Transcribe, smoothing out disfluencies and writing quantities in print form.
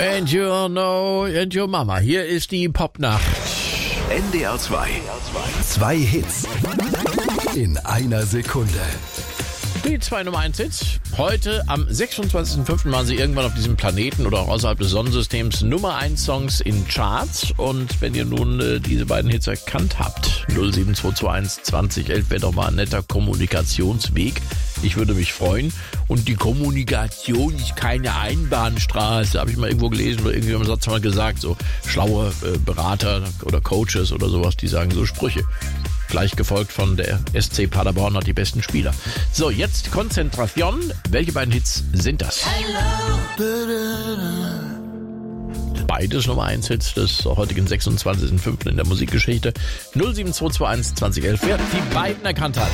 And you know, and your mama. Hier ist die Popnacht. NDR 2. Zwei Hits in einer Sekunde. Die 2 Nummer 1 Hits. Heute am 26.05. waren sie irgendwann auf diesem Planeten oder auch außerhalb des Sonnensystems Nummer 1 Songs in Charts. Und wenn ihr nun diese beiden Hits erkannt habt, 07221 2011 wäre doch mal ein netter Kommunikationsweg. Ich würde mich freuen. Und die Kommunikation ist keine Einbahnstraße, habe ich mal irgendwo gelesen oder irgendwie im Satz mal gesagt. So schlaue Berater oder Coaches oder sowas, die sagen so Sprüche. Gleich gefolgt von der SC Paderborn hat die besten Spieler. So, jetzt Konzentration. Welche beiden Hits sind das? Beides Nummer 1 Hits des heutigen 26.05. in der Musikgeschichte. 07221 2011. Wer die beiden erkannt hat.